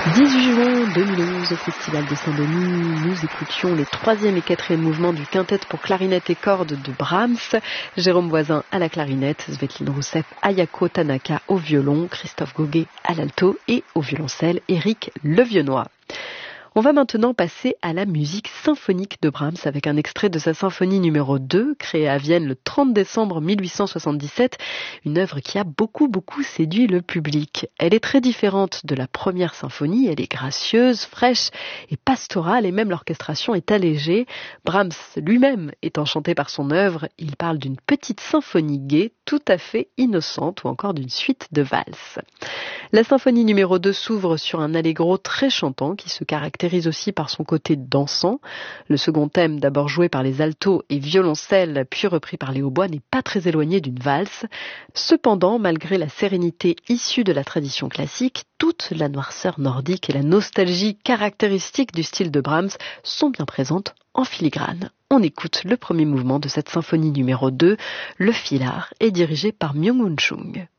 18 juin 2011 au Festival de Saint-Denis, nous écoutions les 3e et 4e mouvements du quintet pour clarinette et cordes de Brahms. Jérôme Voisin à la clarinette, Svetlin Rousseff, Ayako Tanaka au violon, Christophe Goguet à l'alto et au violoncelle, Éric Levionnois. On va maintenant passer à la musique symphonique de Brahms avec un extrait de sa symphonie numéro 2, créée à Vienne le 30 décembre 1877, une œuvre qui a beaucoup séduit le public. Elle est très différente de la première symphonie, elle est gracieuse, fraîche et pastorale et même l'orchestration est allégée. Brahms lui-même est enchanté par son œuvre, il parle d'une petite symphonie gaie, tout à fait innocente ou encore d'une suite de valses. La symphonie numéro 2 s'ouvre sur un allegro très chantant qui se caractérise aussi par son côté dansant. Le second thème, d'abord joué par les altos et violoncelles, puis repris par les hautbois, n'est pas très éloigné d'une valse. Cependant, malgré la sérénité issue de la tradition classique, toute la noirceur nordique et la nostalgie caractéristique du style de Brahms sont bien présentes en filigrane. On écoute le premier mouvement de cette symphonie numéro 2, le Filard, est dirigé par Myung-Whun Chung.